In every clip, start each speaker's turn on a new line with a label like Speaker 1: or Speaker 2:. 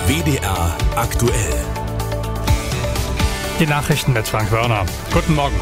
Speaker 1: WDR aktuell.
Speaker 2: Die Nachrichten mit Frank Wörner. Guten Morgen.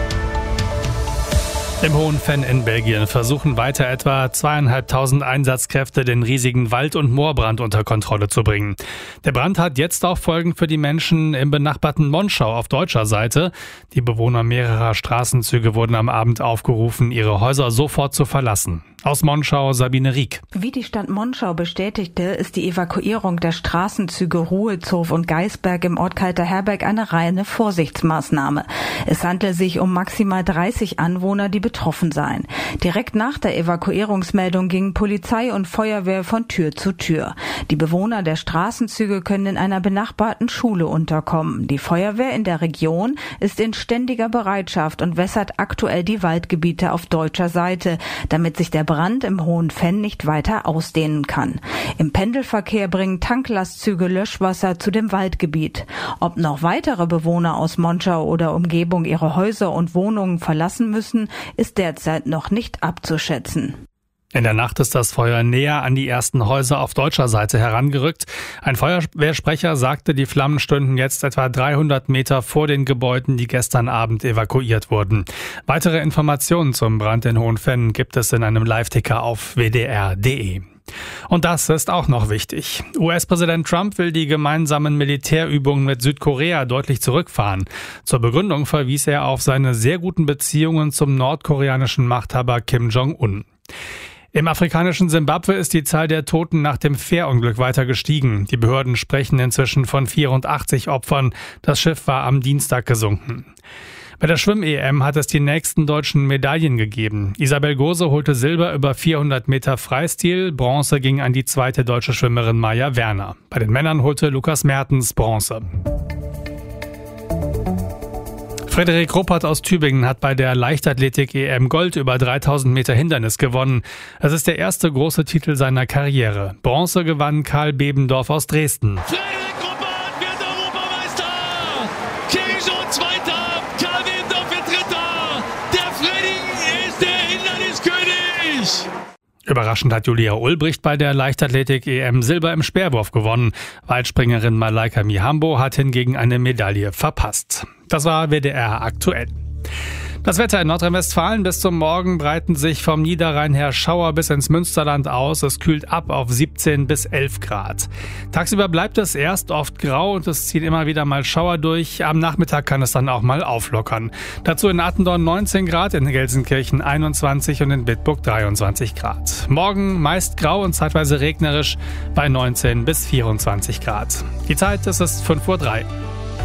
Speaker 2: Im Hohen Venn in Belgien versuchen weiter etwa 2.500 Einsatzkräfte, den riesigen Wald- und Moorbrand unter Kontrolle zu bringen. Der Brand hat jetzt auch Folgen für die Menschen im benachbarten Monschau auf deutscher Seite. Die Bewohner mehrerer Straßenzüge wurden am Abend aufgerufen, ihre Häuser sofort zu verlassen. Aus Monschau Sabine Rieck.
Speaker 3: Wie die Stadt Monschau bestätigte, ist die Evakuierung der Straßenzüge Ruhezow und Geisberg im Ort Kalterherberg eine reine Vorsichtsmaßnahme. Es handelt sich um maximal 30 Anwohner, die betroffen seien. Direkt nach der Evakuierungsmeldung gingen Polizei und Feuerwehr von Tür zu Tür. Die Bewohner der Straßenzüge können in einer benachbarten Schule unterkommen. Die Feuerwehr in der Region ist in ständiger Bereitschaft und wässert aktuell die Waldgebiete auf deutscher Seite, damit sich der Brand im Hohen Venn nicht weiter ausdehnen kann. Im Pendelverkehr bringen Tanklastzüge Löschwasser zu dem Waldgebiet. Ob noch weitere Bewohner aus Monschau oder Umgebung ihre Häuser und Wohnungen verlassen müssen, ist derzeit noch nicht abzuschätzen.
Speaker 2: In der Nacht ist das Feuer näher an die ersten Häuser auf deutscher Seite herangerückt. Ein Feuerwehrsprecher sagte, die Flammen stünden jetzt etwa 300 Meter vor den Gebäuden, die gestern Abend evakuiert wurden. Weitere Informationen zum Brand in Hohen Venn gibt es in einem Live-Ticker auf wdr.de. Und das ist auch noch wichtig. US-Präsident Trump will die gemeinsamen Militärübungen mit Südkorea deutlich zurückfahren. Zur Begründung verwies er auf seine sehr guten Beziehungen zum nordkoreanischen Machthaber Kim Jong-un. Im afrikanischen Simbabwe ist die Zahl der Toten nach dem Fährunglück weiter gestiegen. Die Behörden sprechen inzwischen von 84 Opfern. Das Schiff war am Dienstag gesunken. Bei der Schwimm-EM hat es die nächsten deutschen Medaillen gegeben. Isabel Gose holte Silber über 400 Meter Freistil. Bronze ging an die zweite deutsche Schwimmerin Maja Werner. Bei den Männern holte Lukas Mertens Bronze. Frederik Ruppert aus Tübingen hat bei der Leichtathletik-EM Gold über 3000 Meter Hindernis gewonnen. Es ist der erste große Titel seiner Karriere. Bronze gewann Karl Bebendorf aus Dresden.
Speaker 4: Frederik Ruppert wird Europameister! Kirichon Zweiter, Karl Bebendorf wird Dritter! Der Freddy ist der Hinderniskönig!
Speaker 2: Überraschend hat Julia Ulbricht bei der Leichtathletik-EM Silber im Speerwurf gewonnen. Weitspringerin Malaika Mihambo hat hingegen eine Medaille verpasst. Das war WDR aktuell. Das Wetter in Nordrhein-Westfalen: bis zum Morgen breiten sich vom Niederrhein her Schauer bis ins Münsterland aus. Es kühlt ab auf 17 bis 11 Grad. Tagsüber bleibt es erst oft grau und es ziehen immer wieder mal Schauer durch. Am Nachmittag kann es dann auch mal auflockern. Dazu in Attendorn 19 Grad, in Gelsenkirchen 21 und in Bitburg 23 Grad. Morgen meist grau und zeitweise regnerisch bei 19 bis 24 Grad. Die Zeit, es ist 5:03 Uhr.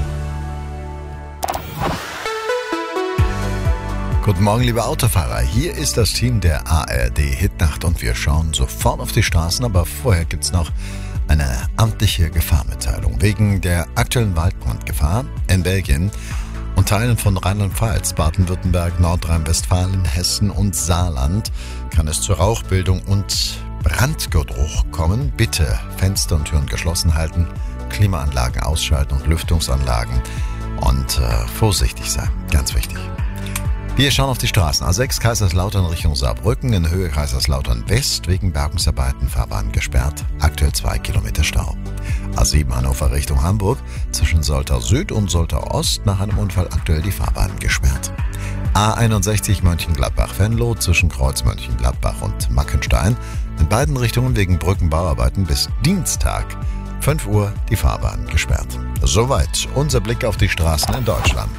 Speaker 5: Guten Morgen, liebe Autofahrer. Hier ist das Team der ARD Hitnacht und wir schauen sofort auf die Straßen, aber vorher gibt's noch eine amtliche Gefahrmitteilung. Wegen der aktuellen Waldbrandgefahr in Belgien und Teilen von Rheinland-Pfalz, Baden-Württemberg, Nordrhein-Westfalen, Hessen und Saarland kann es zur Rauchbildung und Brandgeruch kommen. Bitte Fenster und Türen geschlossen halten, Klimaanlagen ausschalten und Lüftungsanlagen und vorsichtig sein. Ganz wichtig. Wir schauen auf die Straßen. A6 Kaiserslautern Richtung Saarbrücken, in Höhe Kaiserslautern West, wegen Bergungsarbeiten Fahrbahn gesperrt. Aktuell 2 Kilometer Stau. A7 Hannover Richtung Hamburg, zwischen Soltau Süd und Soltau Ost, nach einem Unfall aktuell die Fahrbahn gesperrt. A61 Mönchengladbach-Venlo, zwischen Kreuz Mönchengladbach und Mackenstein, in beiden Richtungen wegen Brückenbauarbeiten bis Dienstag 5 Uhr die Fahrbahn gesperrt. Soweit unser Blick auf die Straßen in Deutschland.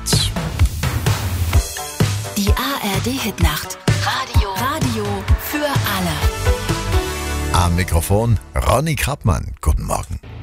Speaker 6: Die ARD-Hitnacht. Radio für alle.
Speaker 5: Am Mikrofon Ronny Krappmann. Guten Morgen.